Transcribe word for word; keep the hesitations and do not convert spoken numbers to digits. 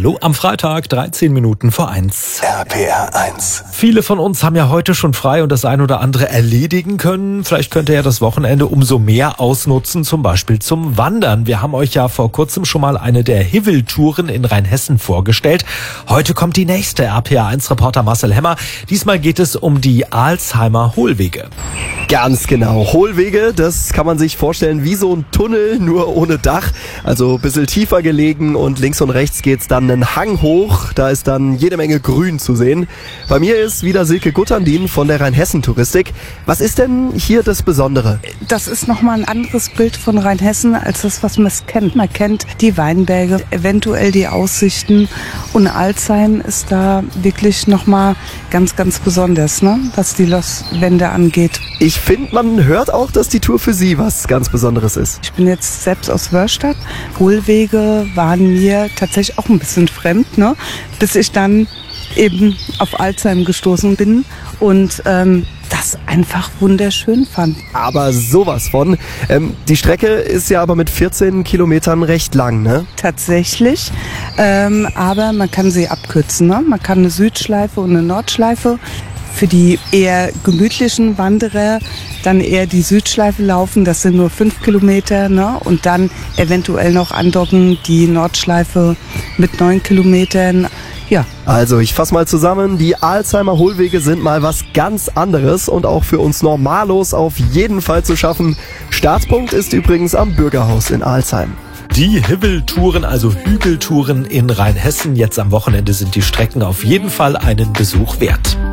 Hallo am Freitag, dreizehn Minuten vor eins. R P R eins. Viele von uns haben ja heute schon frei und das ein oder andere erledigen können. Vielleicht könnt ihr ja das Wochenende umso mehr ausnutzen, zum Beispiel zum Wandern. Wir haben euch ja vor kurzem schon mal eine der Hivel-Touren in Rheinhessen vorgestellt. Heute kommt die nächste. R P R eins Reporter Marcel Hemmer. Diesmal geht es um die Alsheimer Hohlwege. Ganz genau. Hohlwege, das kann man sich vorstellen wie so ein Tunnel, nur ohne Dach. Also ein bisschen tiefer gelegen und links und rechts geht's dann einen Hang hoch. Da ist dann jede Menge Grün zu sehen. Bei mir ist wieder Silke Gutterndien von der Rheinhessen-Touristik. Was ist denn hier das Besondere? Das ist nochmal ein anderes Bild von Rheinhessen als das, was man kennt. Man kennt die Weinberge, eventuell die Aussichten. Und Alzheim ist da wirklich nochmal ganz, ganz besonders, ne? Was die Loswände angeht. Ich finde, man hört auch, dass die Tour für Sie was ganz Besonderes ist. Ich bin jetzt selbst aus Wörstadt. Hohlwege waren mir tatsächlich auch ein bisschen fremd, ne? Bis ich dann eben auf Alzheim gestoßen bin und ähm, das einfach wunderschön fand. Aber sowas von. Ähm, die Strecke ist ja aber mit vierzehn Kilometern recht lang, ne? Tatsächlich, ähm, aber man kann sie abkürzen, ne? Man kann eine Südschleife und eine Nordschleife. Für die eher gemütlichen Wanderer dann eher die Südschleife laufen, das sind nur fünf Kilometer, ne? Und dann eventuell noch andocken, die Nordschleife mit neun Kilometern. Ja. Also ich fasse mal zusammen, die Alsheimer Hohlwege sind mal was ganz anderes und auch für uns Normalos auf jeden Fall zu schaffen. Startpunkt ist übrigens am Bürgerhaus in Alzheim. Die Hivel-Touren, also Hügeltouren in Rheinhessen. Jetzt am Wochenende sind die Strecken auf jeden Fall einen Besuch wert.